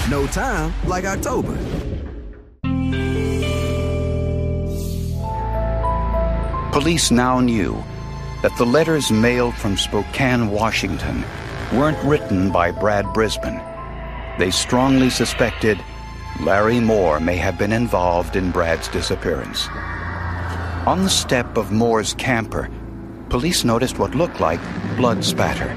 No time like October. Police now knew that the letters mailed from Spokane, Washington, weren't written by Brad Brisbane. They strongly suspected Larry Moore may have been involved in Brad's disappearance. On the step of Moore's camper, police noticed what looked like blood spatter.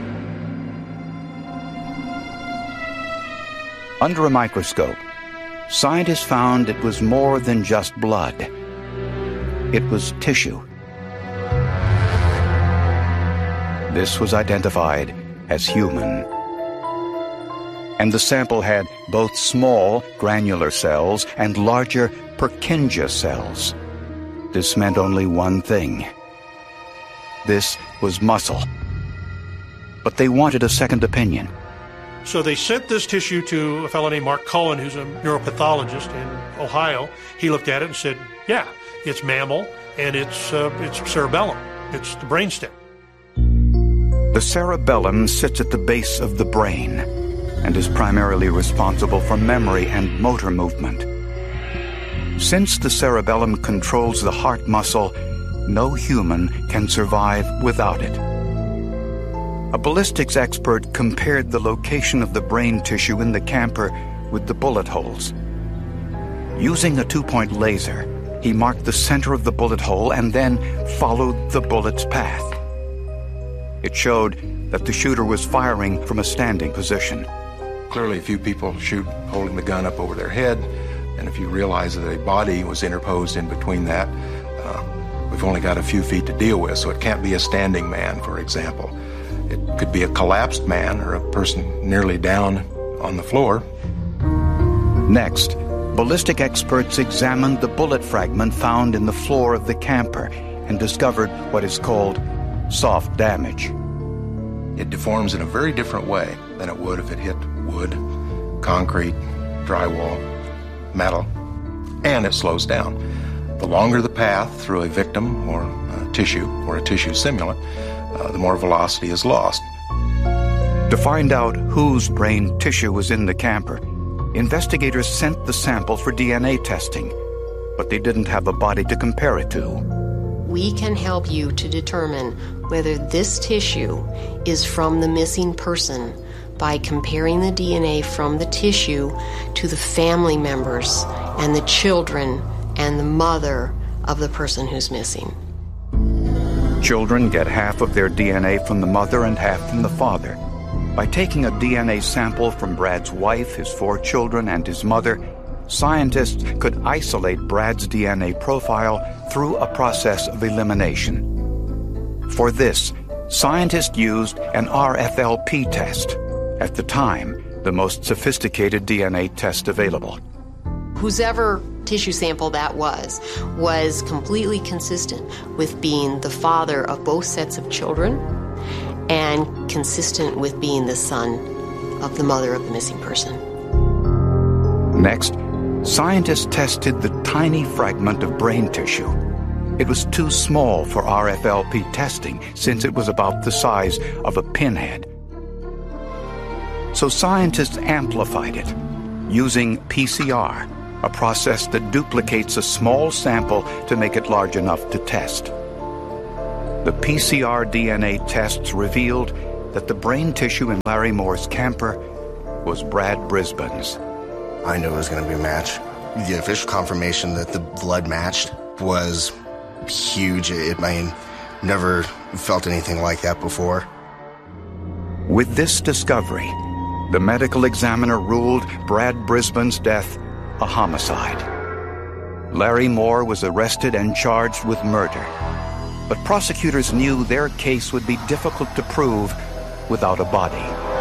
Under a microscope, scientists found it was more than just blood. It was tissue. This was identified as human. And the sample had both small granular cells and larger Purkinje cells. This meant only one thing. This was muscle. But they wanted a second opinion. So they sent this tissue to a fellow named Mark Cullen, who's a neuropathologist in Ohio. He looked at it and said, yeah, it's mammal and it's cerebellum. It's the brainstem. The cerebellum sits at the base of the brain and is primarily responsible for memory and motor movement. Since the cerebellum controls the heart muscle, no human can survive without it. A ballistics expert compared the location of the brain tissue in the camper with the bullet holes. Using a 2-point laser, he marked the center of the bullet hole and then followed the bullet's path. It showed that the shooter was firing from a standing position. Clearly, a few people shoot holding the gun up over their head, and if you realize that a body was interposed in between that, we've only got a few feet to deal with, so it can't be a standing man, for example. It could be a collapsed man or a person nearly down on the floor. Next, ballistic experts examined the bullet fragment found in the floor of the camper and discovered what is called soft damage. It deforms in a very different way than it would if it hit wood, concrete, drywall, metal, and it slows down. The longer the path through a victim or a tissue simulant, the more velocity is lost. To find out whose brain tissue was in the camper, investigators sent the sample for DNA testing, but they didn't have a body to compare it to. We can help you to determine whether this tissue is from the missing person by comparing the DNA from the tissue to the family members and the children and the mother of the person who's missing. Children get half of their DNA from the mother and half from the father. By taking a DNA sample from Brad's wife, his 4 children, and his mother, scientists could isolate Brad's DNA profile through a process of elimination. For this, scientists used an RFLP test, at the time, the most sophisticated DNA test available. Whoever tissue sample that was completely consistent with being the father of both sets of children and consistent with being the son of the mother of the missing person. Next, scientists tested the tiny fragment of brain tissue. It was too small for RFLP testing since it was about the size of a pinhead. So scientists amplified it using PCR, a process that duplicates a small sample to make it large enough to test. The PCR DNA tests revealed that the brain tissue in Larry Moore's camper was Brad Brisbane's. I knew it was going to be a match. The official confirmation that the blood matched was huge. Never felt anything like that before. With this discovery, the medical examiner ruled Brad Brisbane's death a homicide. Larry Moore was arrested and charged with murder, but prosecutors knew their case would be difficult to prove without a body.